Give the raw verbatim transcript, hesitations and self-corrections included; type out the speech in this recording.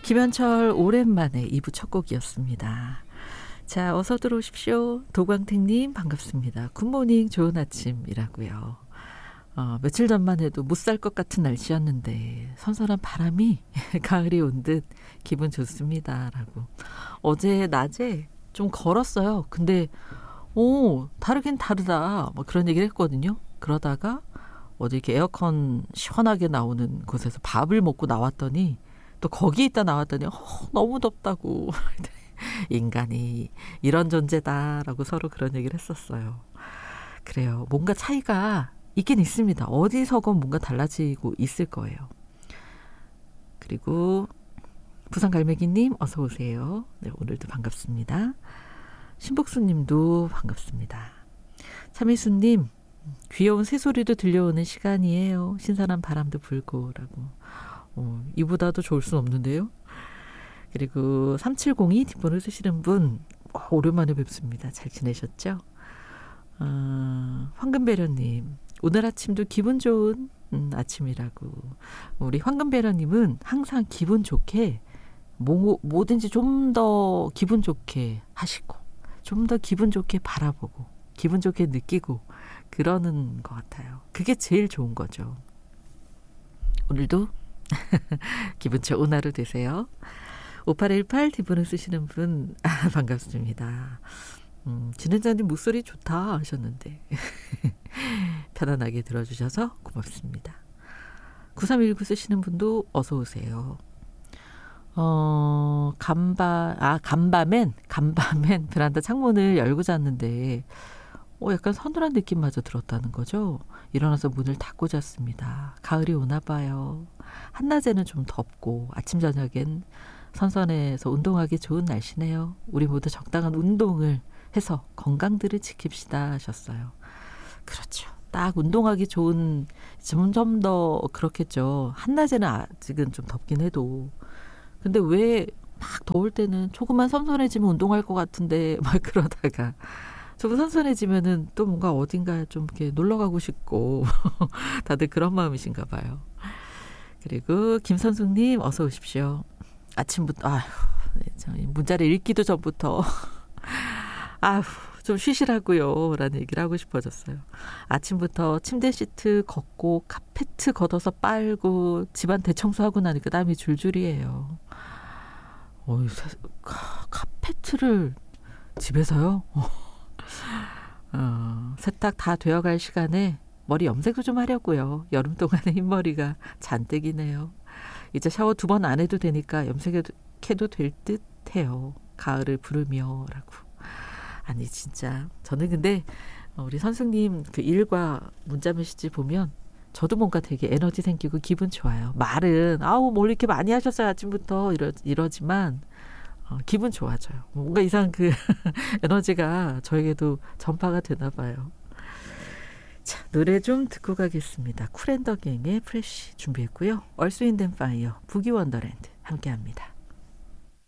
김현철 오랜만에 이 부 첫 곡이었습니다. 자, 어서 들어오십시오. 도광택님 반갑습니다. 굿모닝 좋은 아침이라고요. 어, 며칠 전만 해도 못 살 것 같은 날씨였는데 선선한 바람이 가을이 온 듯 기분 좋습니다. 라고. 어제 낮에 좀 걸었어요. 근데 오 다르긴 다르다 뭐 그런 얘기를 했거든요. 그러다가 어제 이렇게 에어컨 시원하게 나오는 곳에서 밥을 먹고 나왔더니 또 거기 있다 나왔더니 어, 너무 덥다고. 인간이 이런 존재다라고 서로 그런 얘기를 했었어요. 그래요. 뭔가 차이가 있긴 있습니다. 어디서건 뭔가 달라지고 있을 거예요. 그리고 부산갈매기님 어서 오세요. 네, 오늘도 반갑습니다. 신복수님도 반갑습니다. 차미수님 귀여운 새소리도 들려오는 시간이에요. 신선한 바람도 불고 라고. 어, 이보다도 좋을 순 없는데요. 그리고 삼칠공이 뒷번호 쓰시는 분 어, 오랜만에 뵙습니다. 잘 지내셨죠? 어, 황금배려님 오늘 아침도 기분 좋은 음, 아침이라고. 우리 황금배려님은 항상 기분 좋게 뭐, 뭐든지 좀 더 기분 좋게 하시고 좀 더 기분 좋게 바라보고 기분 좋게 느끼고 그러는 것 같아요. 그게 제일 좋은 거죠. 오늘도 기분 좋은 하루 되세요. 오팔일팔 뒷번호 쓰시는 분 아, 반갑습니다. 음, 진행자님 목소리 좋다 하셨는데 편안하게 들어주셔서 고맙습니다. 구삼일구 쓰시는 분도 어서 오세요. 어, 간바, 아, 간밤엔, 간밤엔 베란다 창문을 열고 잤는데, 어, 약간 서늘한 느낌마저 들었다는 거죠. 일어나서 문을 닫고 잤습니다. 가을이 오나 봐요. 한낮에는 좀 덥고, 아침, 저녁엔 선선해서 운동하기 좋은 날씨네요. 우리 모두 적당한 운동을 해서 건강들을 지킵시다 하셨어요. 그렇죠. 딱 운동하기 좋은, 점점 더 그렇겠죠. 한낮에는 아직은 좀 덥긴 해도. 근데 왜 막 더울 때는 조금만 선선해지면 운동할 것 같은데 막 그러다가 조금 선선해지면은 또 뭔가 어딘가에 좀 이렇게 놀러 가고 싶고 다들 그런 마음이신가 봐요. 그리고 김선숙님 어서 오십시오. 아침부터 아휴 문자를 읽기도 전부터 아휴 좀 쉬시라고요 라는 얘기를 하고 싶어졌어요. 아침부터 침대 시트 걷고 카페트 걷어서 빨고 집안 대청소하고 나니까 땀이 줄줄이에요. 어이, 카, 카페트를 집에서요? 어, 세탁 다 되어갈 시간에 머리 염색도 좀 하려고요. 여름 동안에 흰머리가 잔뜩이네요. 이제 샤워 두 번 안 해도 되니까 염색해도 될 듯해요. 가을을 부르며 라고. 아니 진짜 저는 근데 우리 선생님 그 일과 문자 메시지 보면 저도 뭔가 되게 에너지 생기고 기분 좋아요. 말은 아우 뭘 이렇게 많이 하셨어요 아침부터 이러, 이러지만 어, 기분 좋아져요. 뭔가 이상 그 에너지가 저에게도 전파가 되나 봐요. 자, 노래 좀 듣고 가겠습니다. 쿨앤더갱의 프레쉬 준비했고요. 얼스 윈드 앤 파이어 부기 원더랜드 함께합니다.